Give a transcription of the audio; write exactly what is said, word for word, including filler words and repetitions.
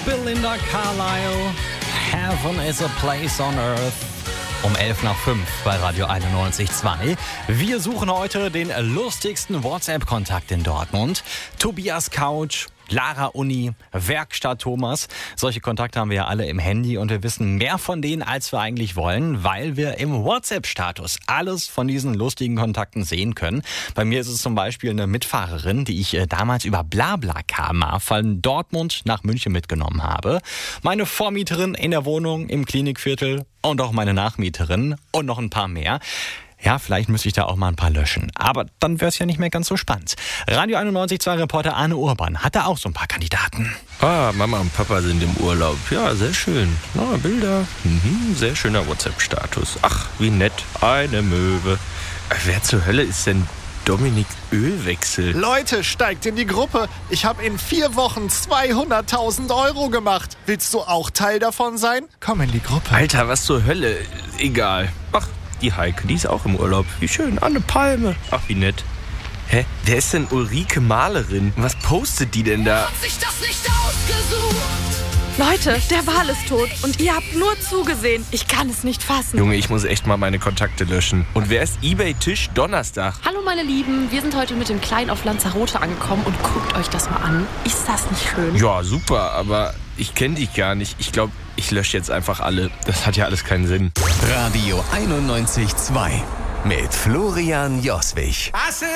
Belinda Carlisle, Heaven is a Place on Earth. Um elf nach fünf bei Radio einundneunzig Komma zwei. Wir suchen heute den lustigsten WhatsApp-Kontakt in Dortmund. Tobias Couch, Lara Uni, Werkstatt Thomas. Solche Kontakte haben wir ja alle im Handy und wir wissen mehr von denen, als wir eigentlich wollen, weil wir im WhatsApp-Status alles von diesen lustigen Kontakten sehen können. Bei mir ist es zum Beispiel eine Mitfahrerin, die ich damals über BlaBlaCar von Dortmund nach München mitgenommen habe. Meine Vormieterin in der Wohnung im Klinikviertel und auch meine Nachmieterin und noch ein paar mehr. Ja, vielleicht müsste ich da auch mal ein paar löschen. Aber dann wäre es ja nicht mehr ganz so spannend. Radio einundneunzig Komma zwei Reporter Arne Urban hat da auch so ein paar Kandidaten. Ah, Mama und Papa sind im Urlaub. Ja, sehr schön. Na, Bilder. Mhm, sehr schöner WhatsApp-Status. Ach, wie nett. Eine Möwe. Wer zur Hölle ist denn Dominik Ölwechsel? Leute, steigt in die Gruppe. Ich habe in vier Wochen zweihunderttausend Euro gemacht. Willst du auch Teil davon sein? Komm in die Gruppe. Alter, was zur Hölle? Egal. Ach, die Heike, die ist auch im Urlaub. Wie schön, an eine Palme. Ach, wie nett. Hä? Wer ist denn Ulrike Malerin? Was postet die denn da? Hat sich das nicht ausgesucht. Leute, der Wal ist tot und ihr habt nur zugesehen. Ich kann es nicht fassen. Junge, ich muss echt mal meine Kontakte löschen. Und wer ist eBay-Tisch Donnerstag? Hallo meine Lieben, wir sind heute mit dem Kleinen auf Lanzarote angekommen und guckt euch das mal an. Ist das nicht schön? Ja, super, aber ich kenne dich gar nicht. Ich glaube, ich lösche jetzt einfach alle. Das hat ja alles keinen Sinn. Radio einundneunzig Komma zwei mit Florian Joswig.